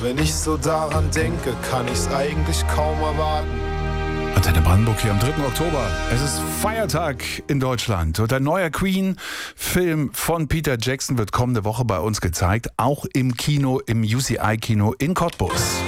Wenn ich so daran denke, kann ich's eigentlich kaum erwarten. Antenne Brandenburg hier am 3. Oktober. Es ist Feiertag in Deutschland und ein neuer Queen-Film von Peter Jackson wird kommende Woche bei uns gezeigt, auch im Kino, im UCI-Kino in Cottbus.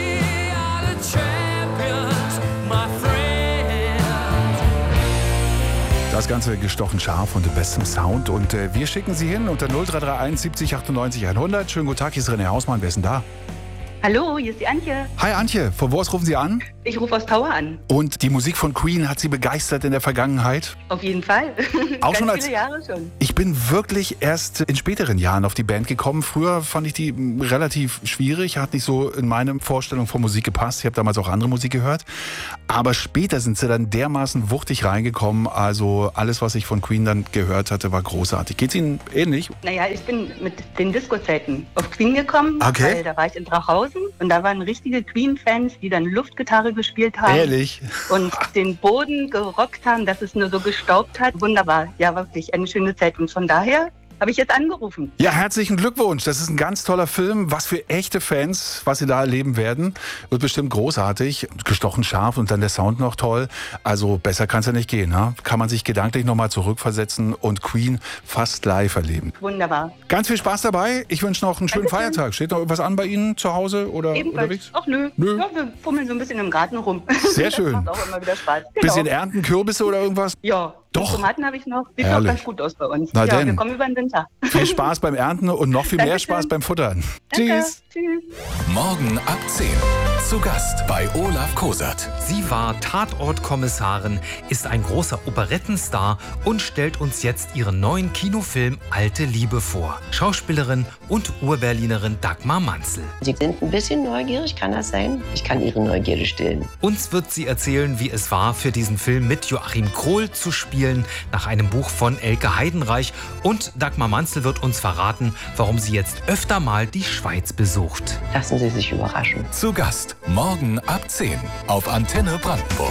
Das Ganze gestochen scharf und im besten Sound. Und wir schicken Sie hin unter 0331 70 98 100. Schönen guten Tag, hier ist René Hausmann. Wer ist denn da? Hallo, hier ist die Antje. Hi Antje, von wo aus rufen Sie an? Ich rufe aus Tower an. Und die Musik von Queen hat Sie begeistert in der Vergangenheit? Auf jeden Fall. Auch Ganz schon viele Jahre schon. Ich bin wirklich erst in späteren Jahren auf die Band gekommen. Früher fand ich die relativ schwierig, hat nicht so in meine Vorstellung von Musik gepasst. Ich habe damals auch andere Musik gehört. Aber später sind sie dann dermaßen wuchtig reingekommen. Also alles, was ich von Queen dann gehört hatte, war großartig. Geht's Ihnen ähnlich? Naja, ich bin mit den Disco-Zeiten auf Queen gekommen. Okay. Weil da war ich in Drachhausen und da waren richtige Queen-Fans, die dann Luftgitarre gespielt haben. Ehrlich? Und den Boden gerockt haben, dass es nur so gestaubt hat. Wunderbar. Ja, wirklich eine schöne Zeit. Und von daher habe ich jetzt angerufen. Ja, herzlichen Glückwunsch. Das ist ein ganz toller Film. Was für echte Fans, was sie da erleben werden. Wird bestimmt großartig. Gestochen scharf und dann der Sound noch toll. Also besser kann es ja nicht gehen. Ne? Kann man sich gedanklich nochmal zurückversetzen und Queen fast live erleben. Wunderbar. Ganz viel Spaß dabei. Ich wünsche noch einen schönen Dankeschön. Feiertag. Steht noch irgendwas an bei Ihnen zu Hause oder Ebenfalls. unterwegs? Ach nö. Nö. Ja, wir fummeln so ein bisschen im Garten rum. Sehr schön. Das macht auch immer wieder Spaß. Genau. Bisschen ernten, Kürbisse oder irgendwas? Ja. Doch. Tomaten habe ich noch. Sieht Herrlich. noch ganz gut aus bei uns. Na ja, denn. wir kommen über den Winter. Viel Spaß beim Ernten und noch viel mehr Dankeschön. Spaß beim Futtern. Danke. Tschüss. Tschüss. Morgen ab 10. Zu Gast bei Olaf Kosert. Sie war Tatortkommissarin, ist ein großer Operettenstar und stellt uns jetzt ihren neuen Kinofilm Alte Liebe vor. Schauspielerin und Urberlinerin Dagmar Manzel. Sie sind ein bisschen neugierig, kann das sein? Ich kann Ihre Neugierde stillen. Uns wird sie erzählen, wie es war, für diesen Film mit Joachim Krohl zu spielen, nach einem Buch von Elke Heidenreich. Und Dagmar Manzel wird uns verraten, warum sie jetzt öfter mal die Schweiz besucht. Lassen Sie sich überraschen. Zu Gast morgen ab 10 auf Antenne Brandenburg.